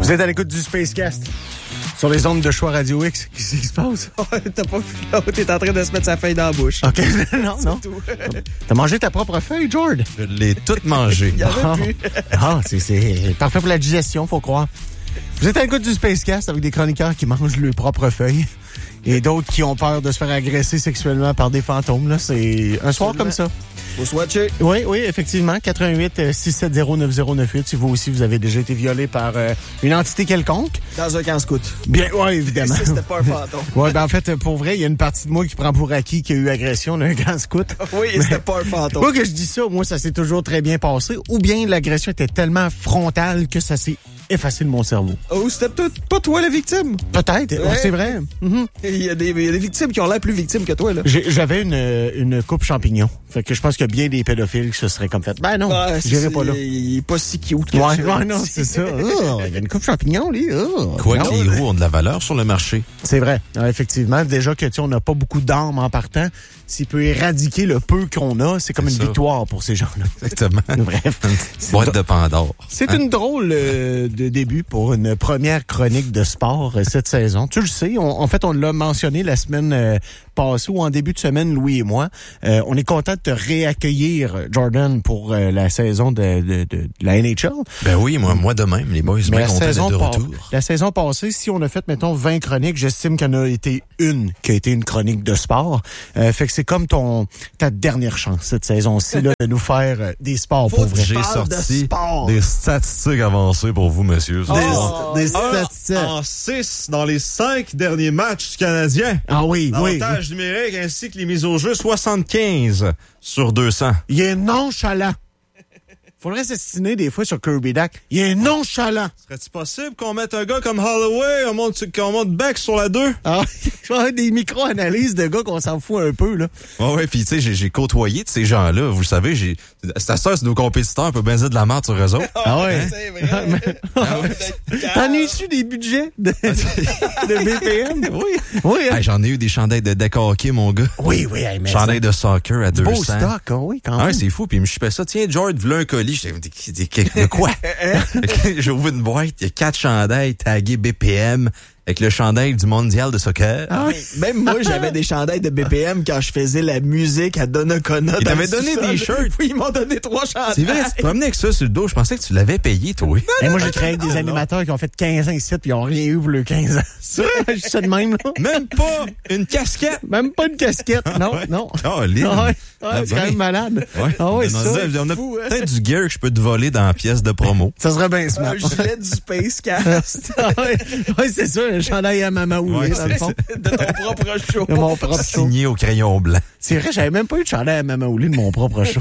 Vous êtes à l'écoute du Spacecast sur les ondes de Choix Radio X. Qu'est-ce qui se passe? T'as pas vu là où t'es en train de se mettre sa feuille dans la bouche. OK. non. T'as mangé ta propre feuille, Jord? Je l'ai toute mangée. Il y en a plus. C'est parfait pour la digestion, faut croire. Vous êtes à l'écoute du Spacecast avec des chroniqueurs qui mangent leurs propres feuilles et d'autres qui ont peur de se faire agresser sexuellement par des fantômes. Là, c'est un soir comme ça. Faut swatcher. Oui, effectivement. 88-670-9098. Si vous aussi, vous avez déjà été violé par une entité quelconque. Dans un camp scout. Bien, oui, évidemment. Ça, c'était pas un fantôme. Oui, en fait, pour vrai, il y a une partie de moi qui prend pour acquis qu'il y a eu agression d'un camp scout. Oui, c'était pas un fantôme. Moi, que je dis ça, moi, ça s'est toujours très bien passé. Ou bien l'agression était tellement frontale que ça s'est effacé de mon cerveau. Oh, c'était peut-être pas toi la victime. Peut-être, ouais. C'est vrai. Mm-hmm. Il y a des victimes qui ont l'air plus victimes que toi, là. J'avais une coupe champignon. Fait que je pense qu'il y a bien des pédophiles qui se seraient comme fait. Ben non, j'irai pas là. Il est pas si cute que ouais, non, c'est ça. Il y a une coupe champignon, lui. Quoi que les roues ont de la valeur sur le marché. C'est vrai. Alors, effectivement, déjà que on n'a pas beaucoup d'armes en partant, s'il peut éradiquer le peu qu'on a, c'est comme une victoire pour ces gens-là. Exactement. Bref. Boîte de Pandore. C'est une drôle de début pour une première chronique de sport cette saison. Tu le sais, en fait, on l'a mentionné la semaine passée ou en début de semaine, Louis et moi. On est content de te réaccueillir, Jordan, pour la saison de la NHL. Ben oui, moi de même, les boys, bien contents d'être de retour. La saison passée, si on a fait, mettons, 20 chroniques, j'estime qu'il y en a été une qui a été une chronique de sport. Fait que c'est comme ta dernière chance cette saison-ci là, de nous faire des sports pour vrai. J'ai sorti des statistiques avancées pour vous, monsieur. Des statistiques. En 6 dans les 5 derniers matchs du Canadien. Ah oui, L'avantage numérique ainsi que les mises au jeu, 75 sur 200. Il est nonchalant. Faudrait s'estimer des fois sur Kirby Dack. Il est nonchalant. Serait-il possible qu'on mette un gars comme Holloway, qu'on monte back sur la 2? Ah, des micro-analyses de gars qu'on s'en fout un peu, là. Ouais, puis tu sais, j'ai côtoyé de ces gens-là. Vous le savez, c'est nos compétiteurs, on peut bien dire de la merde sur eux autres. Ah ouais? C'est vrai. T'en as-tu des budgets de BPM? Oui. Hey, j'en ai eu des chandails de deck hockey, mon gars. Oui, hey, mais chandails de soccer à 200. Beau stock, oui, quand même. Ouais, c'est fou. Puis il me chipait ça. Tiens, George, v'là un colis. J'étais de quoi? J'ai ouvert une boîte, il y a 4 chandails tagués BPM avec le chandail du mondial de soccer. Ah, même moi, j'avais des chandails de BPM quand je faisais la musique à Donnacona. Ils t'avaient donné des shirts. Oui, ils m'ont donné 3 chandails. C'est vrai, tu te promenais avec ça sur le dos. Je pensais que tu l'avais payé, toi. Et moi, j'ai travaillé avec des animateurs qui ont fait 15 ans ici puis ils n'ont rien eu pour le 15 ans. C'est ça de même, là. Même pas une casquette. Même pas une casquette. Non, ouais. non. Oh, Lynn. C'est quand même malade. Ouais. Ah ouais, on a fou, peut-être du gear que je peux te voler dans la pièce de promo. Ça serait bien smart. Un gilet du Spacecast. Oui, c'est ça, un chandail à Mama Oulé, dans le fond. De ton propre show. De mon propre show. Signé au crayon blanc. C'est vrai, j'avais même pas eu de chandail à Mama Oulé de mon propre show.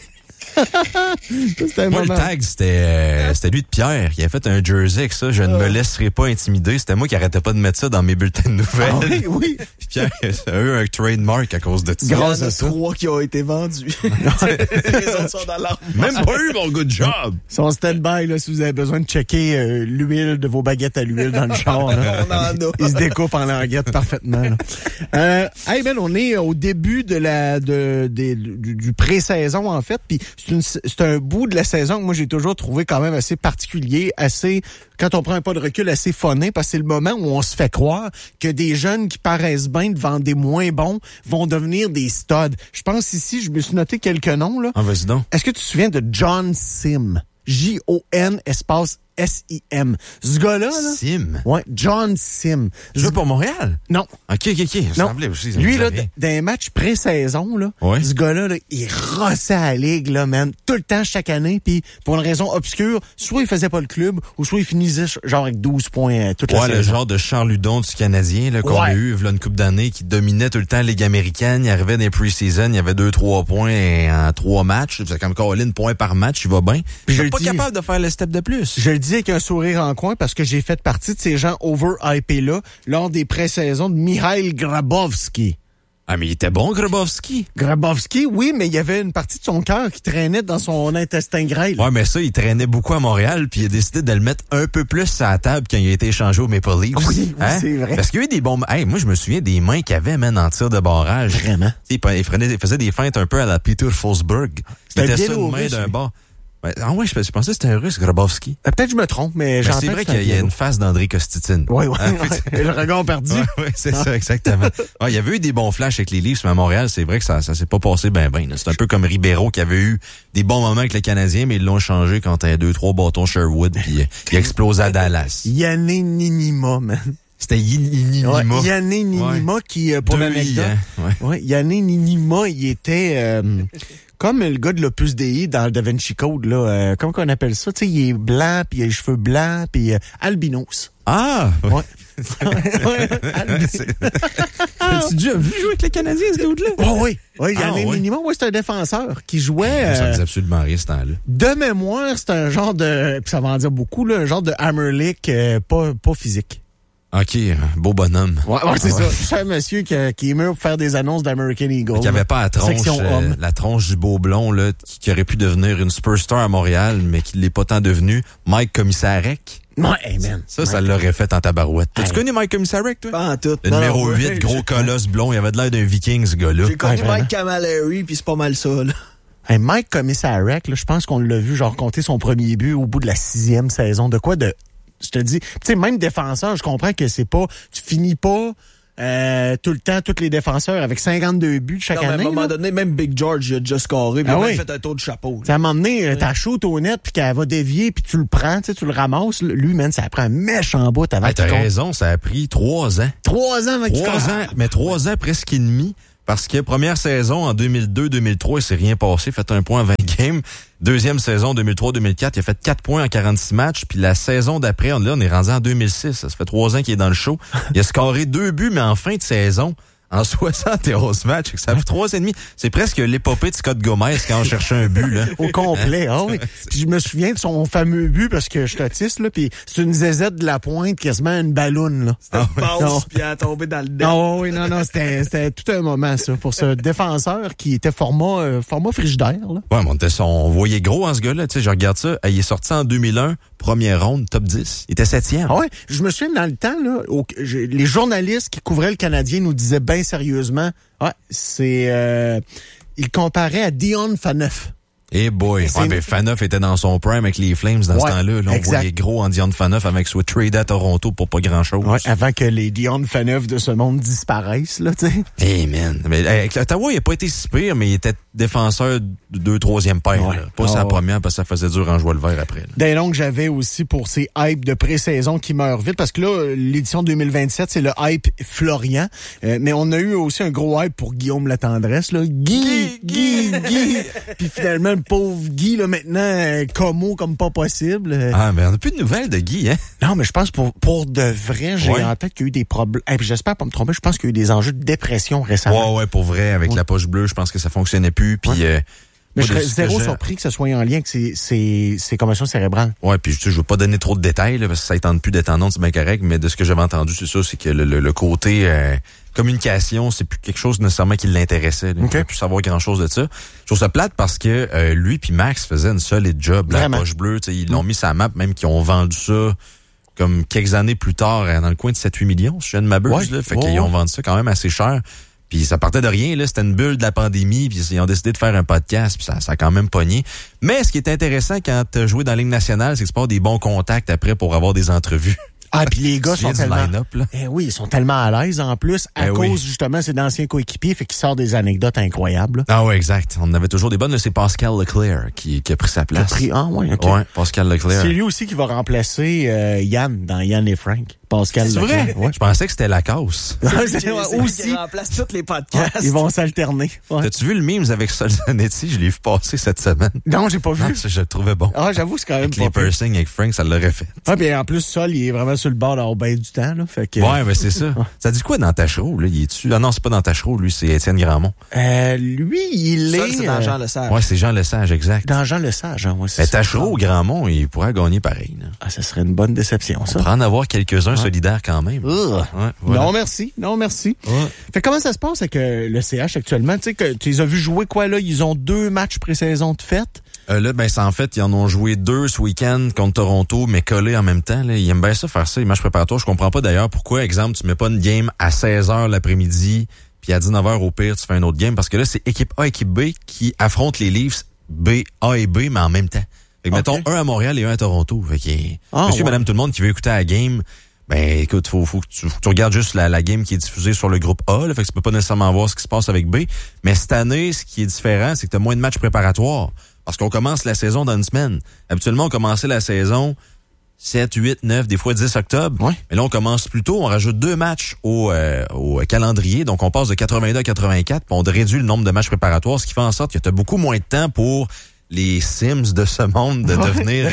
Moi, le tag, c'était lui de Pierre. Il a fait un jersey avec ça. Je ne me laisserai pas intimider. C'était moi qui arrêtais pas de mettre ça dans mes bulletins de nouvelles. Ah, oui. Puis Pierre a eu un trademark à cause de ça. Grâce à 3 qui ont été vendus. Les autres sont dans l'arme. Même pas eu mon good job. Ils sont stand-by, là, si vous avez besoin de checker l'huile de vos baguettes à l'huile dans le char. Là. On en a. Ils se découpent en languettes parfaitement. Hey Ben, on est au début du pré-saison, en fait. Puis c'est un bout de la saison que moi, j'ai toujours trouvé quand même assez particulier, assez, quand on prend un pas de recul, assez phoné, parce que c'est le moment où on se fait croire que des jeunes qui paraissent bien devant des moins bons vont devenir des studs. Je pense ici, je me suis noté quelques noms, là. Ah, vas-y donc. Est-ce que tu te souviens de John Sim? J-O-N espace S-I-M. Ce gars-là, là. Sim? Ouais, John Sim. Tu joues pour Montréal? Non. OK. Non. Lui, là, dans les matchs pré-saison, là, ouais. ce gars-là, là, il rossait à la ligue, là, man, tout le temps, chaque année, puis pour une raison obscure, soit il faisait pas le club, ou soit il finissait genre avec 12 points toute la saison. Ouais, le genre de Charles Hudon du Canadien, là, qu'on a eu, il y a une couple d'années, qui dominait tout le temps la Ligue américaine. Il arrivait dans les pre-season, il y avait 2-3 points en 3 matchs. C'est comme Colin, point par match, il va bien. Puis je suis pas capable de faire le step de plus. Je le dis avec un sourire en coin parce que j'ai fait partie de ces gens over-hypés-là lors des pré-saisons de Mikhail Grabovski. Ah, mais il était bon, Grabovski. Grabovski, oui, mais il y avait une partie de son cœur qui traînait dans son intestin grêle. Ouais, mais ça, il traînait beaucoup à Montréal, puis il a décidé de le mettre un peu plus à la table quand il a été échangé au Maple Leafs. Oui, c'est vrai. Parce qu'il y a eu des bons... Hey, moi, je me souviens des mains qu'il avait, man, en tir de barrage. Vraiment? Il faisait des feintes un peu à la Peter Forsberg. C'était ça une main Biélorusse, d'un bas. Ouais, je pensais que c'était un Russe, Grabowski. Peut-être que je me trompe, mais j'entends. C'est vrai qu'il y a une face d'André Kostitine. Oui. Et le regard perdu. Oui, c'est ça, exactement. Il y avait eu des bons flashs avec les Leafs, mais à Montréal, c'est vrai que ça s'est pas passé bien. C'est un peu comme Ribeiro qui avait eu des bons moments avec les Canadiens, mais ils l'ont changé quand il y a 2-3 bâtons Sherwood, puis il a explosé à Dallas. Yanné Ninima, man. C'était Ninima. Ouais, Yanné Ninima qui, pour l'anecdote, Yanné Ninima, il était comme le gars de l'Opus Dei dans le Da Vinci Code, là. Comment qu'on appelle ça? Tu sais, il est blanc, puis il a les cheveux blancs, puis albinos. Ah! Ouais. As-tu déjà vu jouer avec les Canadiens, ce dude-là? Oh, oui. Yanné Ninima, c'est un défenseur qui jouait. Ça me dit absolument rien, ce temps-là. De mémoire, c'est un genre de, puis ça va en dire beaucoup, là, un genre de Hammerlick, pas physique. OK, beau bonhomme. Ouais, c'est ça. C'est un monsieur qui est mieux pour faire des annonces d'American Eagle. Qui avait pas la tronche du beau blond, là, qui aurait pu devenir une superstar à Montréal, mais qui l'est pas tant devenu. Mike Commissarek. Ouais, man. Ça l'aurait fait en tabarouette. T'as-tu connu Mike Commissarek, toi? Pas en tout. Le numéro 8, gros colosse blond. Il avait de l'air d'un viking, ce gars-là. J'ai connu Mike Camilleri, puis c'est pas mal ça, là. Hey, Mike Commissarek, là, je pense qu'on l'a vu, genre, compter son premier but au bout de la 6e saison. De quoi je te dis, tu sais, même défenseur, je comprends que c'est pas, tu finis pas tout le temps, tous les défenseurs avec 52 buts chaque année. À un moment donné, même Big George, il a déjà scoré, puis il a fait un tour de chapeau. À un moment donné, t'as shoot au net, puis qu'elle va dévier, puis tu le prends, tu le ramasses. Lui, man, ça prend un méchant bout avant t'as raison, ça a pris 3 ans. 3 ans avant qu'il commence. 3 ans, mais 3 ans presque et demi. Parce que première saison, en 2002-2003, il s'est rien passé. Fait un point en 20 games. Deuxième saison, 2003-2004, il a fait 4 points en 46 matchs. Puis la saison d'après, on est rendu en 2006. Ça fait 3 ans qu'il est dans le show. Il a scoré 2 buts, mais en fin de saison, en 71 matchs. Ça fait 3 ans et demi. C'est presque l'épopée de Scott Gomez quand on cherchait un but, là. Au complet, oui. Puis je me souviens de son fameux but parce que je suis autiste, là. Puis c'est une zézette de la pointe, quasiment une balloune, là. C'était une passe, puis elle a tombé dans le dé. Non, c'était tout un moment, ça, pour ce défenseur qui était format frigidaire, là. Ouais, mais on voyait gros en ce gars-là. Tu sais, je regarde ça. Il est sorti en 2001, première ronde, top 10. Il était 7e. Ah ouais. Je me souviens, dans le temps, là, les journalistes qui couvraient le Canadien nous disaient bien sérieusement, il comparait à Dion Phaneuf. Eh boy. Phaneuf était dans son prime avec les Flames dans ce temps-là. Là, on voyait gros en Dion Phaneuf avec soit trade à Toronto pour pas grand-chose. Ouais, avant que les Dion Phaneuf de ce monde disparaissent, là, tu sais. Eh man. Mais avec Ottawa, il a pas été si pire, mais il était défenseur de 2e, 3e paire. Ouais. Pas sa première parce que ça faisait dur en jouer le vert après. Dès donc, j'avais aussi pour ces hypes de pré-saison qui meurent vite parce que là, l'édition 2027, c'est le hype Florian. Mais on a eu aussi un gros hype pour Guillaume Latendresse, là. Guy. Puis finalement, le pauvre Guy, là, maintenant, como comme pas possible. Ah, mais on n'a plus de nouvelles de Guy, hein? Non, mais je pense pour de vrai, j'ai en tête qu'il y a eu des problèmes. Et puis j'espère pas me tromper, je pense qu'il y a eu des enjeux de dépression récemment. Ouais, pour vrai, avec la poche bleue, je pense que ça fonctionnait plus. Puis, mais je serais zéro surpris que ce soit en lien avec ses commotions cérébrales. Ouais, puis je veux pas donner trop de détails, là, parce que ça ne tente plus d'être en ondes, c'est bien correct, mais de ce que j'avais entendu, c'est ça, c'est que le côté communication, c'est plus quelque chose nécessairement qui l'intéressait. Il ne pouvait plus savoir grand-chose de ça. Je trouve ça plate parce que lui puis Max faisaient une solide job. La poche bleue, ils l'ont mis sur la map, même qu'ils ont vendu ça comme quelques années plus tard, dans le coin de 7-8 millions, si je ne m'abuse. Là, fait qu'ils ont vendu ça quand même assez cher. Puis ça partait de rien, là, c'était une bulle de la pandémie, puis ils ont décidé de faire un podcast, puis ça a quand même pogné. Mais ce qui est intéressant quand tu as joué dans la Ligue nationale, c'est que tu peux des bons contacts après pour avoir des entrevues. Ah, puis les gars sont tellement... line-up, là. Oui, ils sont tellement à l'aise en plus, à cause justement c'est d'anciens coéquipiers, fait qu'ils sortent des anecdotes incroyables. Ah ouais, exact. On avait toujours des bonnes. C'est Pascal Leclerc qui a pris sa place. Ouais, Pascal Leclerc. C'est lui aussi qui va remplacer Yann dans Yann et Frank. Pascal C'est Leclerc. vrai? Ouais. Je pensais que c'était Lacasse. C'est aussi. Qui remplace tous les podcasts. Ils vont s'alterner. Ouais. T'as-tu vu le meme avec Solzanetti? Je l'ai vu passer cette semaine. Non, j'ai pas vu. Je le trouvais bon. Ah, j'avoue, c'est quand même avec les piercings avec Frank, ça l'aurait fait. Ah, bien en plus, Sol, il est vraiment sur le bord d'avoir bien du temps, là. Fait que... Ouais, mais c'est ça. Ça dit quoi dans Tachereau, là? Il est-tu? Ah non, c'est pas dans Tachereau, lui, c'est Étienne Grandmont. Lui, il Sol, est. c'est dans Jean Lesage. Ouais, c'est Jean Lesage, exact. Dans Jean Lesage, hein, ouais, c'est Tachereau ou Grandmont, il pourrait gagner pareil, là. Ah, ça serait une bonne déception, ça. On pourrait en avoir quelques-uns solidaires quand même. Ouais, voilà. Non, merci. Ouais. Fait comment ça se passe avec le CH actuellement? Tu sais, que tu les as vus jouer quoi, là? Ils ont 2 matchs pré-saison de fête. Là, c'est en fait, ils en ont joué 2 ce week-end contre Toronto, mais collés en même temps. Là. Ils aiment bien ça, faire ça, les matchs préparatoires. Je comprends pas d'ailleurs pourquoi, exemple, tu mets pas une game à 16h l'après-midi, puis à 19h au pire, tu fais un autre game. Parce que là, c'est équipe A, équipe B qui affrontent les Leafs A et B, mais en même temps. Fait que mettons un à Montréal et un à Toronto. Fait que monsieur, madame, tout le monde qui veut écouter la game, ben écoute, faut que tu regardes juste la game qui est diffusée sur le groupe A, là, fait que tu peux pas nécessairement voir ce qui se passe avec B. Mais cette année, ce qui est différent, c'est que tu as moins de matchs préparatoires. Parce qu'on commence la saison dans une semaine. Habituellement, on commençait la saison 7, 8, 9, des fois 10 octobre. Ouais. Mais là, on commence plus tôt. On rajoute 2 matchs au calendrier. Donc, on passe de 82 à 84. Puis on réduit le nombre de matchs préparatoires, ce qui fait en sorte que tu as beaucoup moins de temps pour les Sims de ce monde de devenir...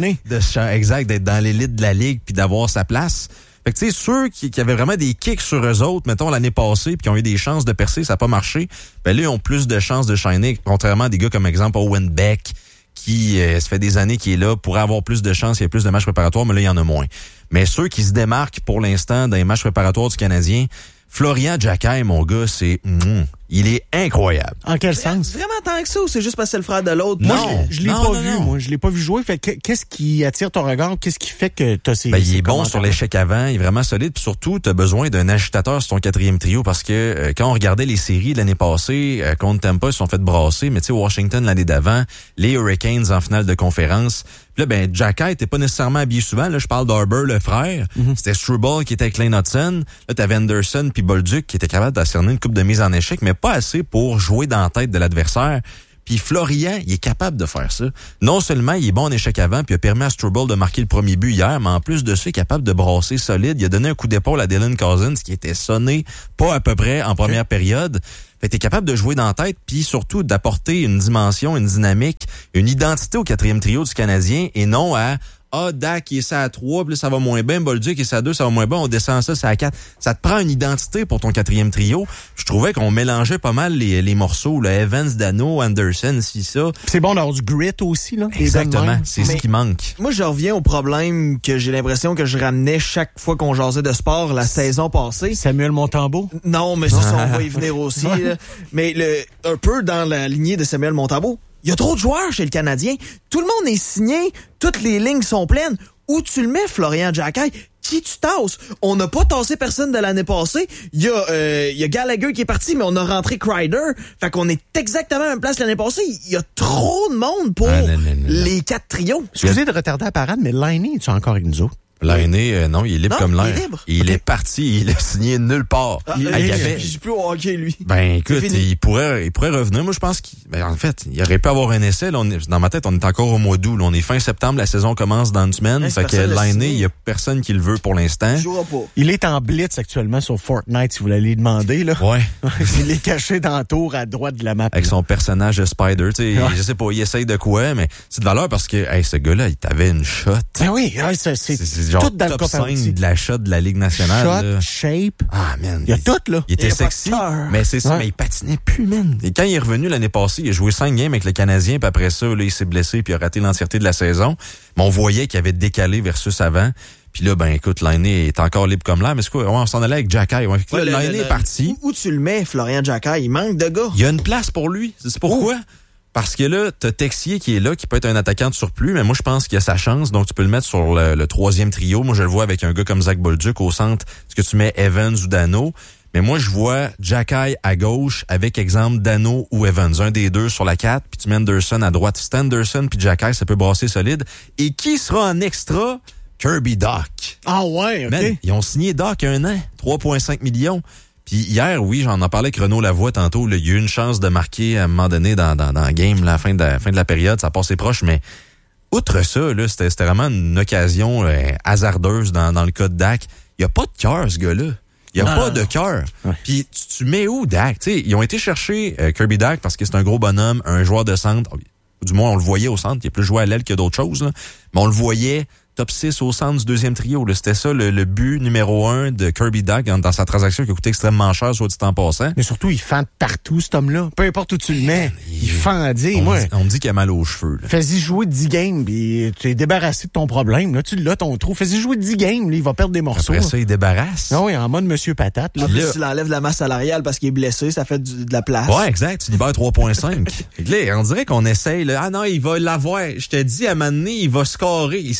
exact, d'être dans l'élite de la ligue puis d'avoir sa place. Fait que tu sais, ceux qui avaient vraiment des kicks sur eux autres, mettons l'année passée, puis qui ont eu des chances de percer, ça n'a pas marché, ben là, ils ont plus de chances de shiner, contrairement à des gars comme exemple Owen Beck, qui ça fait des années qu'il est là, pourrait avoir plus de chances, il y a plus de matchs préparatoires, mais là, il y en a moins. Mais ceux qui se démarquent pour l'instant dans les matchs préparatoires du Canadien, Florian Jacquet, mon gars, c'est... il est incroyable. En quel sens? Vraiment tant que ça ou c'est juste parce que c'est le frère de l'autre? Moi, je l'ai pas vu. Moi, je l'ai pas vu jouer. Fait qu'est-ce qui attire ton regard? Qu'est-ce qui fait que t'as ces... il est bon sur l'échec avant. Il est vraiment solide. Puis surtout, t'as besoin d'un agitateur sur ton 4e trio parce que quand on regardait les séries de l'année passée, contre Tampa, ils se sont fait brasser. Mais tu sais, Washington l'année d'avant, les Hurricanes en finale de conférence. Puis là, Jacquet était pas nécessairement habillé souvent. Là, je parle d'Arber, le frère. C'était Struble qui était avec Lane Hudson. Là, t'avais Anderson puis Bolduc qui était capable d'ascerner une coupe de mise en échec, mais pas assez pour jouer dans la tête de l'adversaire. Puis Florian, il est capable de faire ça. Non seulement il est bon en échec avant, puis il a permis à Struble de marquer le premier but hier, mais en plus de ça, il est capable de brasser solide. Il a donné un coup d'épaule à Dylan Cousins qui était sonné pas à peu près en première période. Fait que t'es capable de jouer dans la tête, puis surtout d'apporter une dimension, une dynamique, une identité au 4e trio du Canadien et non à Dak, il est ça à 3, puis là, ça va moins bien. Bolduc, il est ça à 2, ça va moins bien. On descend ça à 4. Ça te prend une identité pour ton 4e trio. Je trouvais qu'on mélangeait pas mal les morceaux, là. Evans, Dano, Anderson, si ça. C'est bon d'avoir du grit aussi, là. Exactement. C'est ce qui manque. Moi, je reviens au problème que j'ai l'impression que je ramenais chaque fois qu'on jasait de sport la saison passée. Samuel Montembeau? Non, mais ça, on va y venir aussi, là. Mais un peu dans la lignée de Samuel Montembeau. Il y a trop de joueurs chez le Canadien. Tout le monde est signé. Toutes les lignes sont pleines. Où tu le mets, Florian Jacquet? Qui tu tasses? On n'a pas tassé personne de l'année passée. Il y a Gallagher qui est parti, mais on a rentré Kreider. Fait qu'on est exactement à la même place l'année passée. Il y a trop de monde pour les 4 trios. Excusez de retarder la parade, mais Laine, es-tu encore avec nous autres? L'année, non, il est libre comme l'air. Il est parti, il a signé nulle part. J'ai plus au hockey, lui. Ben, écoute, il pourrait revenir. Moi, je pense en fait, il aurait pu avoir un essai. Là, dans ma tête, on est encore au mois d'août. Là, on est fin septembre, la saison commence dans une semaine. Fait que l'année, il y a personne qui le veut pour l'instant. Il jouera pas. Il est en blitz actuellement sur Fortnite, si vous l'allez demander, là. Ouais. Il est caché dans le tour à droite de la map. Avec son personnage de Spider, tu sais, je sais pas, il essaye de quoi, mais c'est de valeur parce que, ce gars-là, il t'avait une shot. Ben oui, c'est genre tout dans top 5 de la shot de la Ligue nationale. Shot, là. shape. Ah, man. Il y a tout, là. Il était sexy, mais c'est ça, mais il patinait plus, man. Et quand il est revenu l'année passée, il a joué 5 games avec le Canadien, puis après ça, là, il s'est blessé, puis il a raté l'entièreté de la saison. Mais on voyait qu'il avait décalé versus avant. Puis là, écoute, Laine est encore libre comme l'air. Mais c'est quoi? On s'en allait avec Jacquet. Laine est parti. Où tu le mets, Florian Jacquet? Il manque de gars. Il y a une place pour lui. C'est pourquoi? Parce que là, t'as Texier qui est là, qui peut être un attaquant de surplus, mais moi, je pense qu'il a sa chance, donc tu peux le mettre sur le 3e trio. Moi, je le vois avec un gars comme Zach Bolduc au centre. Est-ce que tu mets Evans ou Dano? Mais moi, je vois Jacquet à gauche avec, exemple, Dano ou Evans. Un des deux sur la 4, puis tu mets Anderson à droite. C'est Anderson puis Jacquet, ça peut brasser solide. Et qui sera en extra? Kirby Dach. Ah ouais, OK. Man, ils ont signé Dach 1 an, 3,5 millions. Puis hier, oui, j'en ai parlé avec Renaud Lavoie tantôt. Là, il y a eu une chance de marquer à un moment donné dans le game, la fin de la période. Ça passait proche, mais outre ça, là, c'était vraiment une occasion hasardeuse dans le cas de Dach. Il n'y a pas de cœur, ce gars-là. Il n'y a pas de cœur. Ouais. Puis tu mets où Dach? T'sais, ils ont été chercher Kirby Dach parce que c'est un gros bonhomme, un joueur de centre. Du moins, on le voyait au centre. Il a plus joué à l'aile que d'autres choses. Là. Mais on le voyait top 6 au centre du 2e trio. Là. C'était ça le but numéro 1 de Kirby Dach dans sa transaction qui a coûté extrêmement cher, soit dit en passant. Mais surtout, il fend partout, cet homme-là. Peu importe où tu le mets, il fend à dire. On me dit qu'il a mal aux cheveux. Là. Fais-y jouer 10 games, puis tu es débarrassé de ton problème. Là, tu l'as, ton trou. Fais-y jouer 10 games, là, il va perdre des morceaux. Après ça, il débarrasse. Non, oui, en mode Monsieur Patate. Là. En plus, tu l'enlèves de la masse salariale parce qu'il est blessé, ça fait de la place. Ouais, exact. Tu libères 3,5. Là, on dirait qu'on essaye. Là, ah non, il va l'avoir. Je te dis, à un moment donné, il va scorer. Il score pas.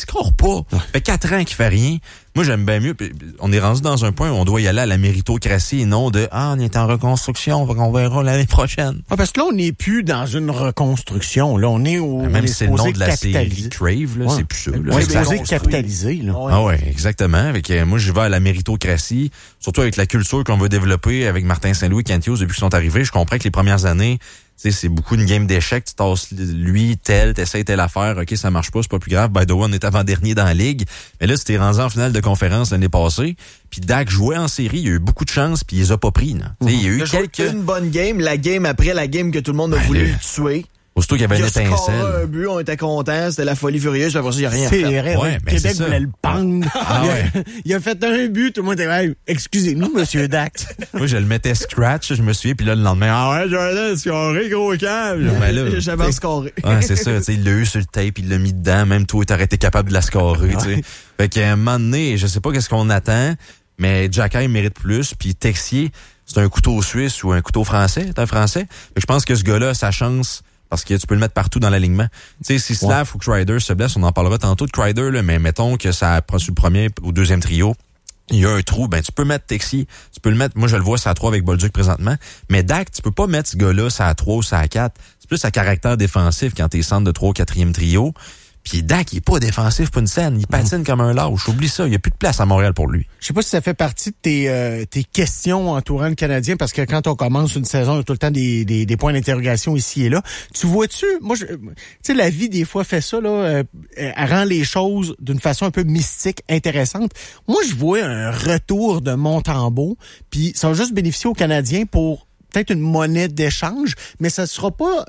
pas. Ça fait 4 ans qu'il fait rien. Moi, j'aime bien mieux. On est rendu dans un point où on doit y aller à la méritocratie et non de « Ah, on est en reconstruction, on verra l'année prochaine. » Parce que là, on n'est plus dans une reconstruction. Là, on est au... Même si c'est le nom de la série Crave, là, c'est plus ça. On est supposé capitaliser. Là. Ah ouais, exactement. Avec, moi, je vais à la méritocratie, surtout avec la culture qu'on veut développer avec Martin Saint-Louis et Kent Hughes depuis qu'ils sont arrivés. Je comprends que les premières années, c'est beaucoup une game d'échecs. Tu tasses lui, t'essayes telle affaire. OK, ça marche pas, c'est pas plus grave. By the way, on est avant-dernier dans la ligue. Mais là, tu t'es rendu en finale de conférence l'année passée. Puis Dak jouait en série. Il a eu beaucoup de chance, puis il les a pas pris. Il y a eu une bonne game. La game après la game que tout le monde a voulu le tuer. Aussitôt qu'il y avait une étincelle. Il a un but, on était contents, c'était la folie furieuse, après ça, il n'y a rien fait. C'est vrai, ouais, le Québec voulait le pendre. Il a fait un but, tout le monde était hey, excusez-nous, monsieur Dak. Moi, je le mettais scratch, je me souviens, puis là, le lendemain, ah ouais, Jordan, scoré, gros câble. J'avais scoré. Ouais, c'est ça, tu sais, il l'a eu sur le tape, il l'a mis dedans, même toi, t'aurais été capable de la scorer, tu sais. Fait qu'à un moment donné, je sais pas qu'est-ce qu'on attend, mais Jacky mérite plus, puis Texier, c'est un couteau suisse ou un couteau français, c'est un français. Fait que je pense que ce gars-là a sa chance. Parce que tu peux le mettre partout dans l'alignement. Tu sais, si Slav ou Kreider se blesse, on en parlera tantôt de Kreider, là, mais mettons que ça prend sur le premier ou deuxième trio, il y a un trou, ben tu peux mettre Texier, tu peux le mettre, moi je le vois, c'est à 3 avec Bolduc présentement, mais Dak, tu peux pas mettre ce gars-là, c'est à 3 ou c'est à 4. C'est plus à caractère défensif quand t'es centre de 3 ou 4e trio. Puis Dak, il est pas défensif, pas une scène. Il patine comme un lâche. Oublie ça. Il n'y a plus de place à Montréal pour lui. Je sais pas si ça fait partie de tes questions entourant le Canadien, parce que quand on commence une saison, il y a tout le temps des points d'interrogation ici et là. Tu vois-tu, moi, tu sais, la vie, des fois, fait ça, là, elle rend les choses d'une façon un peu mystique, intéressante. Moi, je vois un retour de Montembeault, puis ça va juste bénéficier aux Canadiens pour peut-être une monnaie d'échange, mais ça sera pas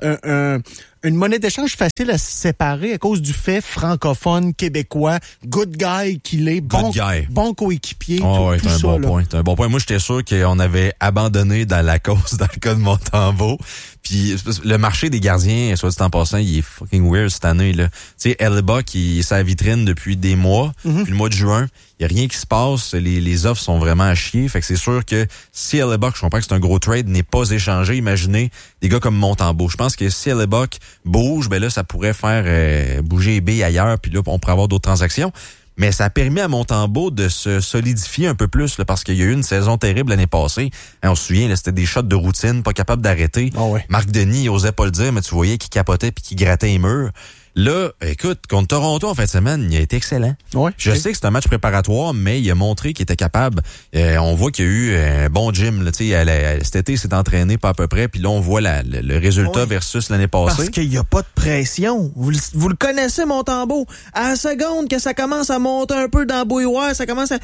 une monnaie d'échange facile à se séparer à cause du fait francophone, québécois, good guy qu'il est, bon coéquipier. Oh, tout c'est un ça, bon là. point. C'est un bon point. Moi, j'étais sûr qu'on avait abandonné dans la cause dans le cas de Montembeault. Puis le marché des gardiens, soit dit en passant, il est fucking weird cette année, là. Tu sais, Hellebuyck, il est sa vitrine depuis des mois, puis le mois de juin. Il y a rien qui se passe. Les offres sont vraiment à chier. Fait que c'est sûr que si Hellebuyck, je comprends que c'est un gros trade, n'est pas échangé, imaginez des gars comme Montembeault. Je pense que si Hellebuyck bouge, ben là, ça pourrait faire bouger les billes ailleurs, puis là, on pourrait avoir d'autres transactions. Mais ça a permis à Montembeault de se solidifier un peu plus, là, parce qu'il y a eu une saison terrible l'année passée. Hein, on se souvient, là, c'était des shots de routine, pas capable d'arrêter. Oh ouais. Marc Denis, il osait pas le dire, mais tu voyais qu'il capotait puis qu'il grattait les murs. Là, écoute, contre Toronto en fin de semaine, il a été excellent. Ouais, je sais que c'est un match préparatoire, mais il a montré qu'il était capable. On voit qu'il y a eu un bon gym. Là, cet été, il s'est entraîné pas à peu près, puis là, on voit le résultat versus l'année passée. Parce qu'il n'y a pas de pression. Vous le connaissez, Montembeault. À la seconde que ça commence à monter un peu dans la bouilloire, ça commence à...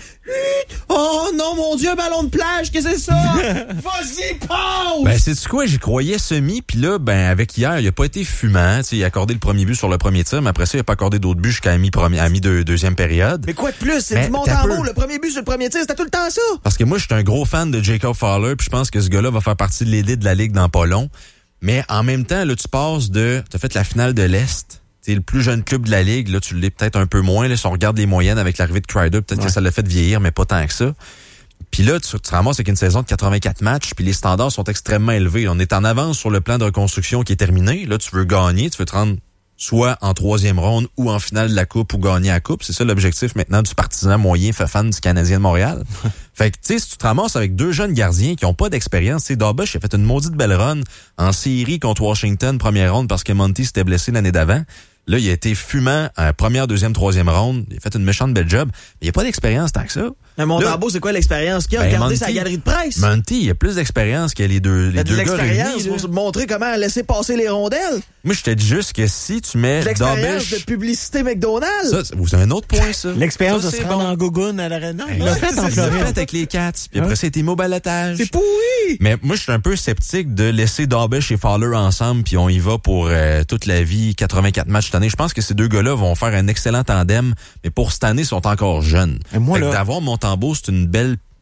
Oh non, mon Dieu, ballon de plage, qu'est-ce que c'est ça? Vas-y, pause! Ben, sais-tu quoi? J'y croyais semi, puis là, ben, avec hier, il a pas été fumant. Il a accordé le premier but sur le premier tir, mais après ça, il a pas accordé d'autres buts jusqu'à deuxième période. Mais quoi de plus? C'est du Montembeault. Le premier but sur le premier tir, c'était tout le temps ça. Parce que moi, je suis un gros fan de Jacob Fowler, puis je pense que ce gars-là va faire partie de l'élite de la Ligue dans pas long. Mais en même temps, là, tu passes t'as fait la finale de l'Est. T'es le plus jeune club de la Ligue. Là, tu l'es peut-être un peu moins. Là, si on regarde les moyennes avec l'arrivée de Kreider, peut-être que ça l'a fait vieillir, mais pas tant que ça. Puis là, tu te ramasses avec une saison de 84 matchs, puis les standards sont extrêmement élevés. On est en avance sur le plan de reconstruction qui est terminé. Là, tu veux gagner, tu veux te rendre soit en 3e ronde ou en finale de la Coupe ou gagner la Coupe. C'est ça l'objectif maintenant du partisan moyen fan du Canadien de Montréal. Fait que, tu sais, si tu te ramasses avec 2 jeunes gardiens qui ont pas d'expérience, tu sais, Darbush a fait une maudite belle run en série contre Washington, première ronde, parce que Monty s'était blessé l'année d'avant. Là, il a été fumant à première, deuxième, 3e ronde. Il a fait une méchante belle job. Mais il n'y a pas d'expérience tant que ça. Mais Montembeault, c'est quoi l'expérience qu'il a? Regardez sa galerie de presse. Monty, il a plus d'expérience que les deux gars réunis. L'expérience pour montrer comment laisser passer les rondelles. Moi, je te dis juste que si tu mets l'expérience de publicité McDonald's. Ça, c'est un autre point, ça. L'expérience de se rendre en Gogun à l'Arena. Il l'a fait en Floride. Il l'a fait avec les Cats. Puis après, c'était au balotage. C'est pourri! Mais moi, je suis un peu sceptique de laisser Darbush et Fowler ensemble, puis on y va pour toute la vie, 84 matchs cette année. Je pense que ces deux gars-là vont faire un excellent tandem, mais pour cette année, ils sont encore jeunes. D'avoir Montembeault, c'est une belle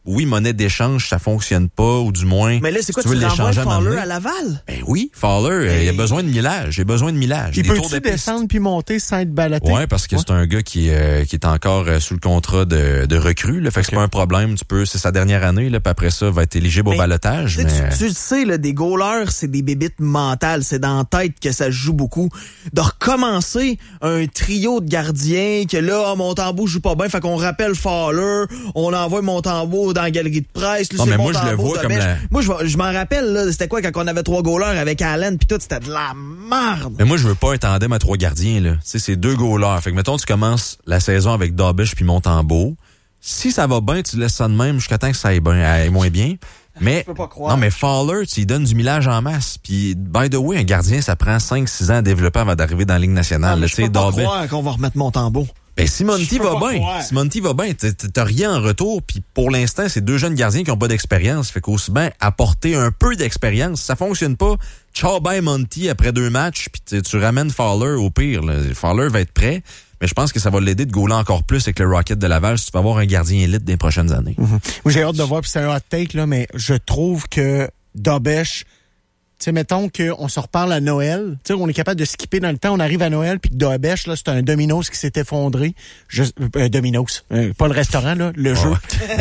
oui, monnaie d'échange, ça fonctionne pas, ou du moins... Mais là, c'est quoi, tu renvoies Fowler à Laval? Ben oui, Fowler, il a besoin de millage. Il a besoin de millage. Il peut-tu descendre puis monter sans être ballotté? Ouais, parce que c'est un gars qui est encore sous le contrat de recrue, là. Fait que c'est pas un problème. C'est sa dernière année, là, puis après ça, va être éligible au ballottage. Tu le sais, là, des goalers, c'est des bébites mentales. C'est dans la tête que ça joue beaucoup. De recommencer un trio de gardiens, que là, Montembeault joue pas bien, fait qu'on rappelle Fowler, on envoie Montembeault dans la galerie de presse. Là, non, mais moi, je le vois comme Moi, je m'en rappelle, là, c'était quoi, quand on avait 3 goalers avec Allen pis tout, c'était de la merde. Mais moi, je veux pas un tandem à 3 gardiens, là. Tu sais, c'est 2 goalers. Fait que, mettons, tu commences la saison avec Dobish puis Montembeault. Si ça va bien, tu laisses ça de même jusqu'à temps que ça aille moins bien. Mais, je peux pas croire. Non, mais Fowler, tu lui donnes du millage en masse. Puis, by the way, un gardien, ça prend 5-6 ans à développer avant d'arriver dans la Ligue nationale. Je peux pas croire qu'on va remettre Montembeault. Ben, si Monty va bien, t'as rien en retour. Puis pour l'instant, c'est 2 jeunes gardiens qui ont pas d'expérience. Fait qu'aussi bien apporter un peu d'expérience. Ça fonctionne pas. Ciao, bye Monty après 2 matchs. Puis tu ramènes Fowler au pire. Là. Fowler va être prêt. Mais je pense que ça va l'aider de goaler encore plus avec le Rocket de Laval si tu vas avoir un gardien élite des prochaines années. Mm-hmm. Moi, j'ai hâte de voir, puis c'est un hot take, là, mais je trouve que Dobish, tu sais, mettons qu'on se reparle à Noël, tu sais, on est capable de skipper dans le temps, on arrive à Noël, puis que Dobish, là, c'est un Domino's qui s'est effondré. Domino's, pas le restaurant, là, le jeu.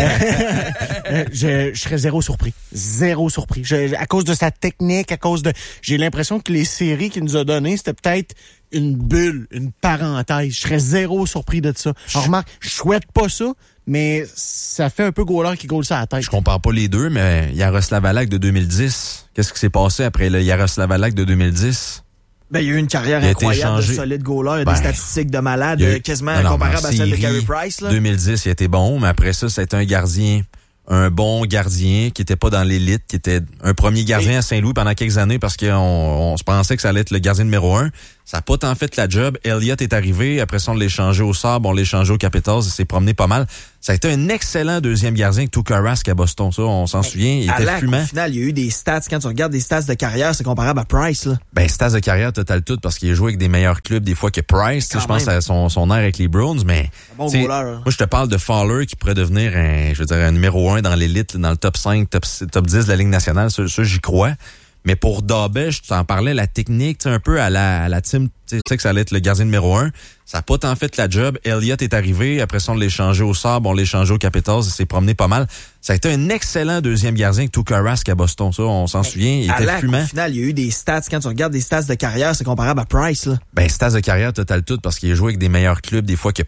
Je serais zéro surpris. À cause de sa technique, j'ai l'impression que les séries qu'il nous a données, c'était peut-être une bulle, une parenthèse. Je serais zéro surpris de ça. Alors, remarque, je souhaite pas ça, mais ça fait un peu goaler qui goal ça à la tête. Je compare pas les deux, mais Jaroslav Halak de 2010, qu'est-ce qui s'est passé après le Jaroslav Halak de 2010? Ben, il y a eu une carrière incroyable de solide goaler, des statistiques de malade, quasiment comparable à celle de Carey Price. Là. 2010, il était bon, mais après ça a été un bon gardien qui était pas dans l'élite, qui était un premier gardien à Saint-Louis pendant quelques années parce qu'on se pensait que ça allait être le gardien numéro 1. Ça n'a pas tant fait la job. Elliott est arrivé. Après ça, on l'a échangé au Sabres, on l'a échangé au Capitals. Il s'est promené pas mal. Ça a été un excellent deuxième gardien avec Tuukka Rask à Boston. Ça, on s'en souvient. Il était fumant. Au final, il y a eu des stats. Quand tu regardes des stats de carrière, c'est comparable à Price, là. Ben, stats de carrière total tout parce qu'il a joué avec des meilleurs clubs des fois que Price. Je pense à son air avec les Browns, mais bon goaler, hein. Moi, je te parle de Fowler qui pourrait devenir un numéro 1 dans l'élite, dans le top 5, top 10 de la Ligue nationale. Ça, j'y crois. Mais pour Dobish, tu en parlais, la technique, un peu à la team, tu sais que ça allait être le gardien numéro 1. Ça n'a pas tant fait la job. Elliott est arrivé. Après ça, on l'a échangé au Sabres, on l'a échangé au Capitals. Il s'est promené pas mal. Ça a été un excellent deuxième gardien avec Tuukka Rask à Boston. Ça, on s'en souvient. Il était fumant. Au final, il y a eu des stats. Quand tu regardes des stats de carrière, c'est comparable à Price, là. Ben, stats de carrière total tout parce qu'il a joué avec des meilleurs clubs des fois que